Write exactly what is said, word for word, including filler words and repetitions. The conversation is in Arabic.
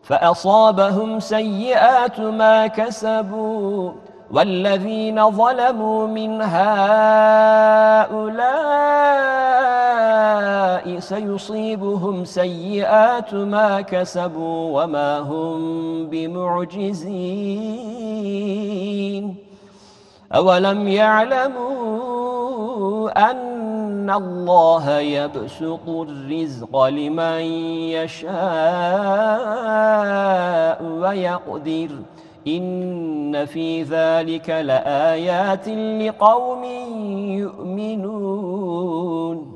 فأصابهم سيئات ما كسبوا والذين ظلموا من هؤلاء سيصيبهم سيئات ما كسبوا وما هم بمعجزين أولم يعلموا أن الله يبسط الرزق لمن يشاء ويقدر إن في ذلك لآيات لقوم يؤمنون